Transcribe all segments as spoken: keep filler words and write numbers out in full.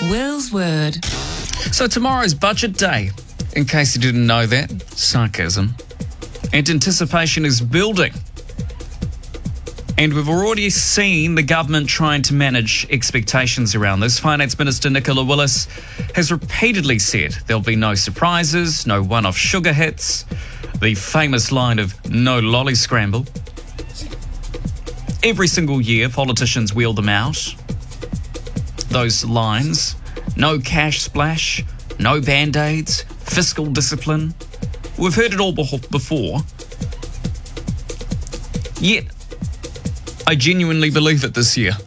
Will's Word. So tomorrow's budget day, in case you didn't know that. Sarcasm. And anticipation is building. And we've already seen the government trying to manage expectations around this. Finance Minister Nicola Willis has repeatedly said there'll be no surprises, no one-off sugar hits, the famous line of no lolly scramble. Every single year, politicians wheel them out. Those lines, no cash splash, no band-aids, fiscal discipline. We've heard it all before. Yet, I genuinely believe it this year.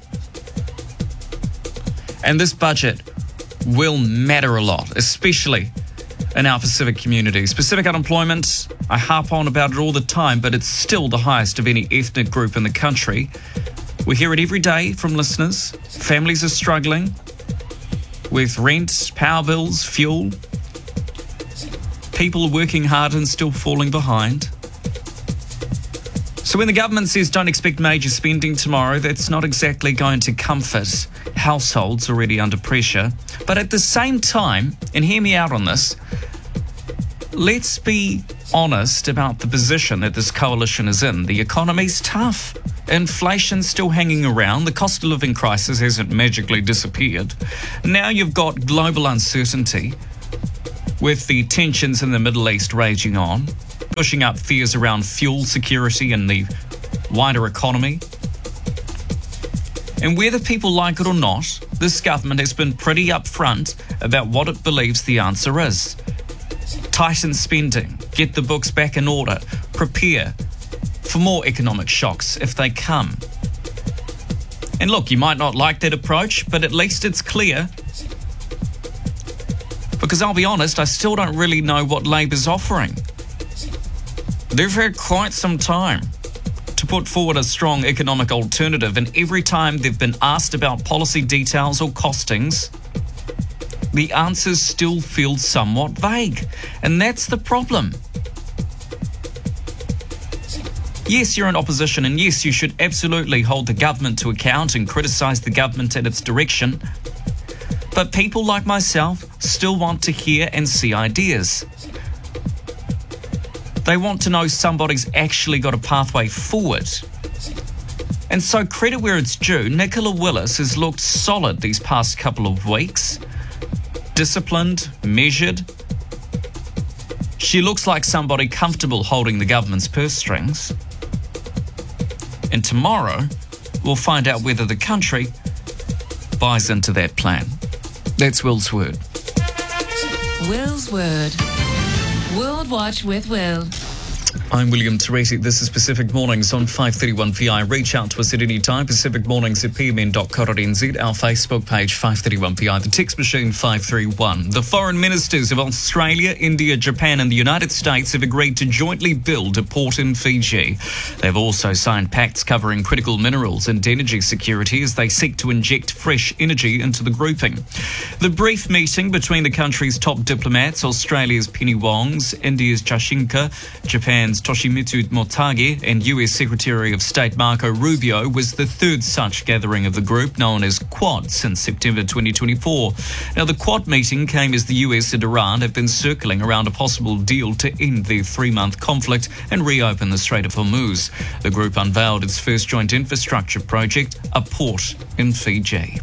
And this budget will matter a lot, especially in our Pacific communities. Pacific unemployment, I harp on about it all the time, but it's still the highest of any ethnic group in the country. We hear it every day from listeners. Families are struggling with rent, power bills, fuel. People are working hard and still falling behind. So when the government says don't expect major spending tomorrow, that's not exactly going to comfort households already under pressure. But at the same time, and hear me out on this, let's be honest about the position that this coalition is in. The economy's tough. Inflation's still hanging around. The cost of living crisis hasn't magically disappeared. Now you've got global uncertainty with the tensions in the Middle East raging on, pushing up fears around fuel security and the wider economy. And whether people like it or not, this government has been pretty upfront about what it believes the answer is. Tighten spending, get the books back in order, prepare for more economic shocks if they come. And look, you might not like that approach, but at least it's clear. Because I'll be honest, I still don't really know what Labor's offering. They've had quite some time to put forward a strong economic alternative, and every time they've been asked about policy details or costings, the answers still feel somewhat vague. And that's the problem. Yes, you're in opposition, and yes, you should absolutely hold the government to account and criticise the government and its direction. But people like myself still want to hear and see ideas. They want to know somebody's actually got a pathway forward. And so credit where it's due, Nicola Willis has looked solid these past couple of weeks. Disciplined, measured. She looks like somebody comfortable holding the government's purse strings. And tomorrow, we'll find out whether the country buys into that plan. That's Will's Word. Will's Word. World Watch with Will. I'm William Toretti. This is Pacific Mornings on five thirty-one P I. Reach out to us at any time. Pacific Mornings at p m n dot co dot n z. Our Facebook page, five thirty-one P I. The text machine, five three one. The foreign ministers of Australia, India, Japan and the United States have agreed to jointly build a port in Fiji. They've also signed pacts covering critical minerals and energy security as they seek to inject fresh energy into the grouping. The brief meeting between the country's top diplomats, Australia's Penny Wongs, India's Jaishankar, Japan's Toshimitsu Motegi and U S Secretary of State Marco Rubio was the third such gathering of the group, known as Quad, since September twenty twenty-four. Now, the Quad meeting came as the U S and Iran have been circling around a possible deal to end their three-month conflict and reopen the Strait of Hormuz. The group unveiled its first joint infrastructure project, a port in Fiji.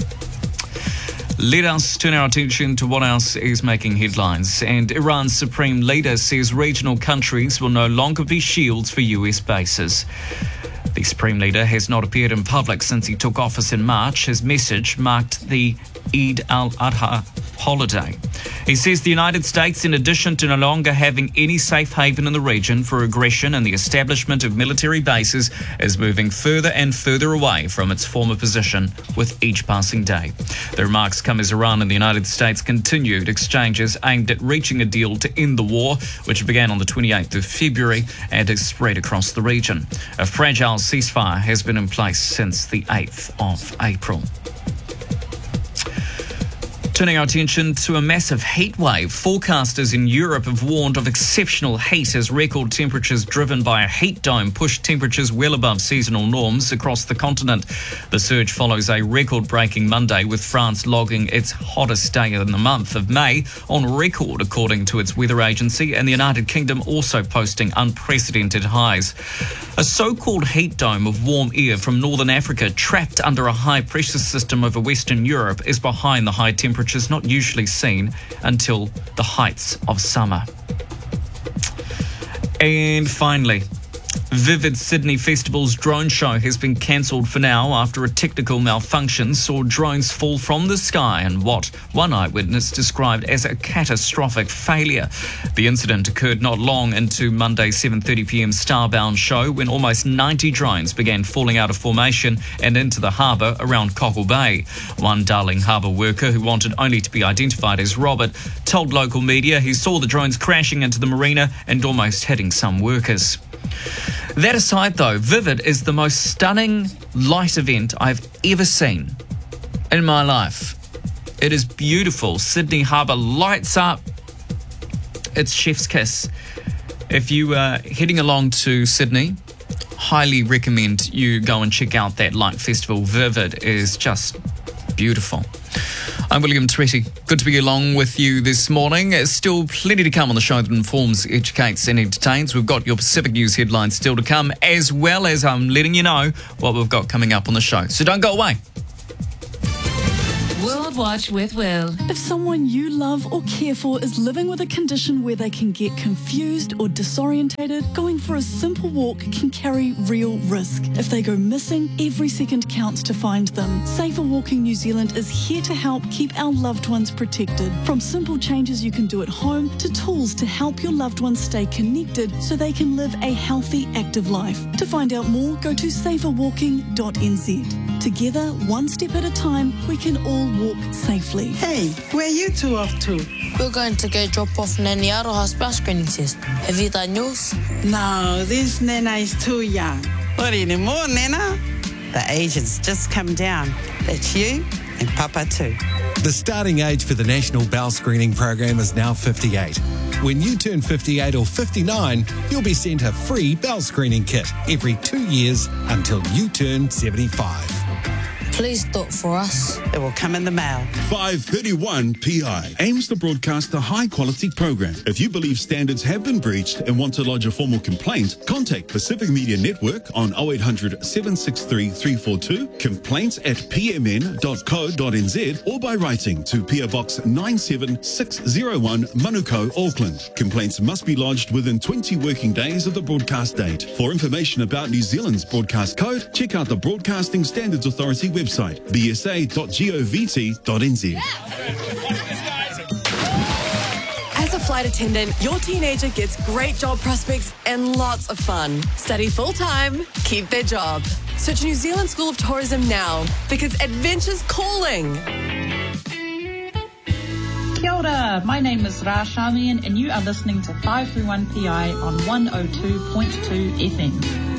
Let us turn our attention to what else is making headlines. And Iran's supreme leader says regional countries will no longer be shields for U S bases. The supreme leader has not appeared in public since he took office in March. His message marked the Eid al-Adha holiday. He says the United States, in addition to no longer having any safe haven in the region for aggression and the establishment of military bases, is moving further and further away from its former position with each passing day. The remarks come as Iran and the United States continued exchanges aimed at reaching a deal to end the war, which began on the twenty-eighth of February and has spread across the region. A fragile ceasefire has been in place since the eighth of April. Turning our attention to a massive heat wave. Forecasters in Europe have warned of exceptional heat as record temperatures driven by a heat dome push temperatures well above seasonal norms across the continent. The surge follows a record-breaking Monday, with France logging its hottest day in the month of May on record, according to its weather agency, and the United Kingdom also posting unprecedented highs. A so-called heat dome of warm air from northern Africa trapped under a high-pressure system over Western Europe is behind the high temperatures not usually seen until the heights of summer. And finally, Vivid Sydney Festival's drone show has been cancelled for now after a technical malfunction saw drones fall from the sky in what one eyewitness described as a catastrophic failure. The incident occurred not long into Monday's seven thirty p m Starbound show when almost ninety drones began falling out of formation and into the harbour around Cockle Bay. One Darling Harbour worker, who wanted only to be identified as Robert, told local media he saw the drones crashing into the marina and almost hitting some workers. That aside, though, Vivid is the most stunning light event I've ever seen in my life. It is beautiful. Sydney Harbour lights up. It's chef's kiss. If you are heading along to Sydney, highly recommend you go and check out that light festival. Vivid is just beautiful. I'm William Tretti. Good to be along with you this morning. There's still plenty to come on the show that informs, educates and entertains. We've got your Pacific News headlines still to come, as well as I'm letting you know what we've got coming up on the show. So don't go away. World Watch with Will. If someone you love or care for is living with a condition where they can get confused or disorientated, going for a simple walk can carry real risk. If they go missing, every second counts to find them. Safer Walking New Zealand is here to help keep our loved ones protected. From simple changes you can do at home to tools to help your loved ones stay connected so they can live a healthy, active life. To find out more, go to safer walking dot n z. Together, one step at a time, we can all walk safely. Hey, where are you two off to? We're going to go drop off Nanny Aroha's bell screening test. Have you done yours? No, this Nana is too young. What anymore, Nana? The age has just come down. That's you and Papa too. The starting age for the National Bowel Screening Program is now fifty-eight. When you turn fifty-eight or fifty-nine, you'll be sent a free bowel screening kit every two years until you turn seventy-five. Please do it for us. It will come in the mail. five thirty-one P I aims to broadcast a high-quality program. If you believe standards have been breached and want to lodge a formal complaint, contact Pacific Media Network on oh eight hundred, seven six three, three four two, complaints at p m n dot co dot n z, or by writing to P O Box nine seven six oh one, Manukau, Auckland. Complaints must be lodged within twenty working days of the broadcast date. For information about New Zealand's broadcast code, check out the Broadcasting Standards Authority website. website, b s a dot govt dot n z. As a flight attendant, your teenager gets great job prospects and lots of fun. Study full-time, keep their job. Search New Zealand School of Tourism now, because adventure's calling. Kia ora, my name is Ra Shamian and you are listening to five thirty-one P I on one oh two point two F M.